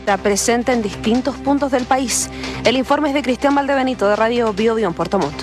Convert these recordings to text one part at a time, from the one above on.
Está presente en distintos puntos del país. El informe es de Cristian Valdebenito de Radio Bio Bio en Puerto Montt.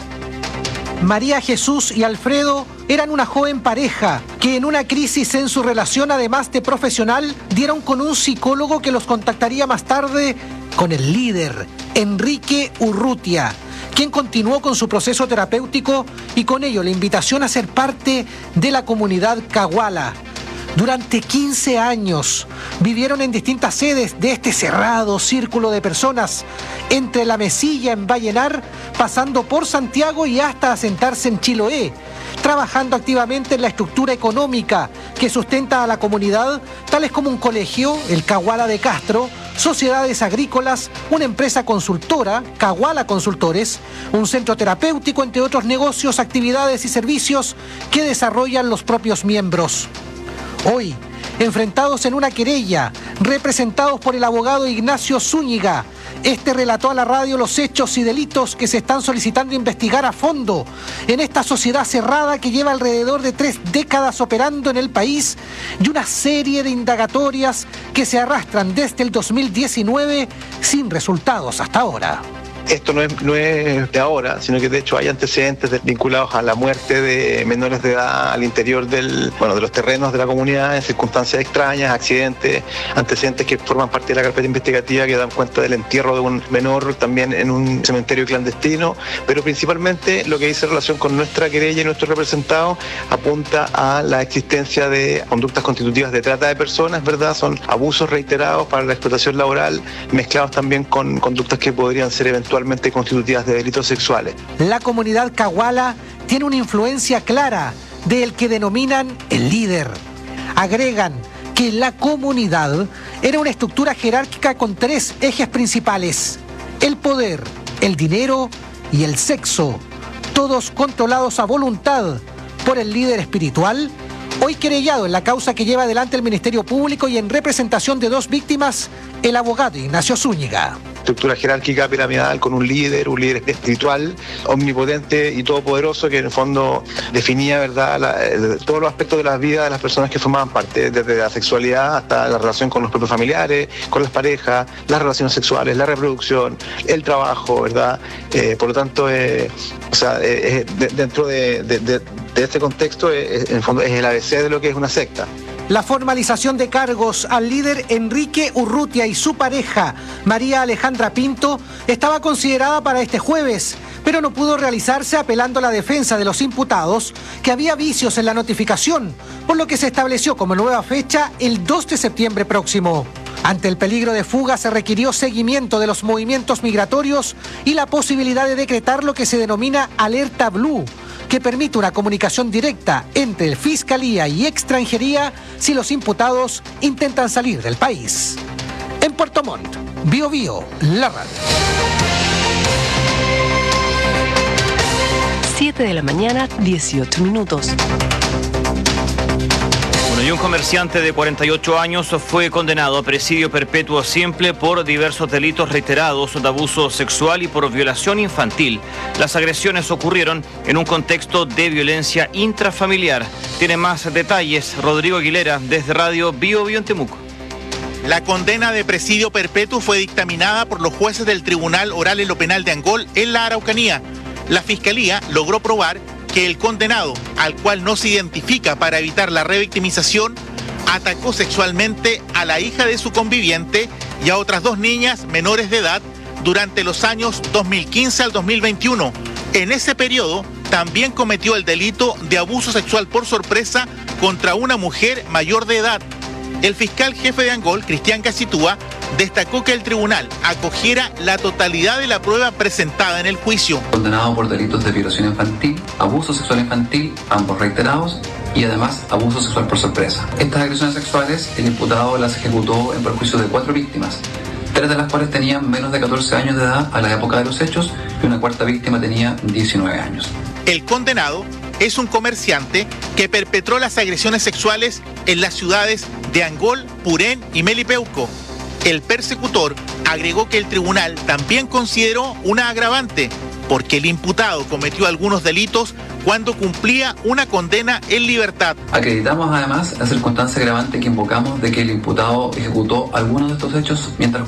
María Jesús y Alfredo eran una joven pareja que en una crisis en su relación, además de profesional, dieron con un psicólogo que los contactaría más tarde con el líder, Enrique Urrutia, quien continuó con su proceso terapéutico y con ello la invitación a ser parte de la comunidad Caguala. Durante 15 años vivieron en distintas sedes de este cerrado círculo de personas, entre La Mesilla en Vallenar, pasando por Santiago y hasta asentarse en Chiloé, trabajando activamente en la estructura económica que sustenta a la comunidad, tales como un colegio, el Caguala de Castro, sociedades agrícolas, una empresa consultora, Caguala Consultores, un centro terapéutico, entre otros negocios, actividades y servicios que desarrollan los propios miembros. Hoy, enfrentados en una querella, representados por el abogado Ignacio Zúñiga, este relató a la radio los hechos y delitos que se están solicitando investigar a fondo en esta sociedad cerrada que lleva alrededor de 3 décadas operando en el país y una serie de indagatorias que se arrastran desde el 2019 sin resultados hasta ahora. Esto no es de ahora, sino que de hecho hay antecedentes vinculados a la muerte de menores de edad al interior de los terrenos de la comunidad en circunstancias extrañas, accidentes, antecedentes que forman parte de la carpeta investigativa que dan cuenta del entierro de un menor también en un cementerio clandestino, pero principalmente lo que dice relación con nuestra querella y nuestro representado apunta a la existencia de conductas constitutivas de trata de personas, ¿verdad? Son abusos reiterados para la explotación laboral, mezclados también con conductas que podrían ser eventualmente constitutivas de delitos sexuales. La comunidad Caguala tiene una influencia clara del que denominan el líder. Agregan que la comunidad era una estructura jerárquica con 3 ejes principales: el poder, el dinero y el sexo, todos controlados a voluntad por el líder espiritual, hoy querellado en la causa que lleva adelante el Ministerio Público y en representación de 2 víctimas, el abogado Ignacio Zúñiga. Estructura jerárquica piramidal con un líder espiritual, omnipotente y todopoderoso que en el fondo definía, ¿verdad?, todos los aspectos de la vida de las personas que formaban parte, desde la sexualidad hasta la relación con los propios familiares, con las parejas, las relaciones sexuales, la reproducción, el trabajo, ¿verdad? Por lo tanto, dentro de este contexto, en el fondo es el ABC de lo que es una secta. La formalización de cargos al líder Enrique Urrutia y su pareja, María Alejandra Pinto, estaba considerada para este jueves, pero no pudo realizarse apelando a la defensa de los imputados que había vicios en la notificación, por lo que se estableció como nueva fecha el 2 de septiembre próximo. Ante el peligro de fuga se requirió seguimiento de los movimientos migratorios y la posibilidad de decretar lo que se denomina alerta blue, que permite una comunicación directa entre Fiscalía y Extranjería si los imputados intentan salir del país. En Puerto Montt, Bio Bio, la radio. 7 de la mañana, 18 minutos. Y un comerciante de 48 años fue condenado a presidio perpetuo simple por diversos delitos reiterados de abuso sexual y por violación infantil. Las agresiones ocurrieron en un contexto de violencia intrafamiliar. Tiene más detalles Rodrigo Aguilera desde Radio Bio Bio en Temuco. La condena de presidio perpetuo fue dictaminada por los jueces del Tribunal Oral en lo Penal de Angol en la Araucanía. La Fiscalía logró probar que el condenado, al cual no se identifica para evitar la revictimización, atacó sexualmente a la hija de su conviviente y a otras 2 niñas menores de edad durante los años 2015 al 2021. En ese periodo también cometió el delito de abuso sexual por sorpresa contra una mujer mayor de edad. El fiscal jefe de Angol, Cristian Casitúa, destacó que el tribunal acogiera la totalidad de la prueba presentada en el juicio. Condenado por delitos de violación infantil, abuso sexual infantil, ambos reiterados, y además abuso sexual por sorpresa. Estas agresiones sexuales, el imputado las ejecutó en perjuicio de 4 víctimas, 3 de las cuales tenían menos de 14 años de edad a la época de los hechos y una 4ª víctima tenía 19 años. El condenado es un comerciante que perpetró las agresiones sexuales en las ciudades de Angol, Purén y Melipeuco. El persecutor agregó que el tribunal también consideró una agravante, porque el imputado cometió algunos delitos cuando cumplía una condena en libertad. Acreditamos además la circunstancia agravante que invocamos de que el imputado ejecutó algunos de estos hechos mientras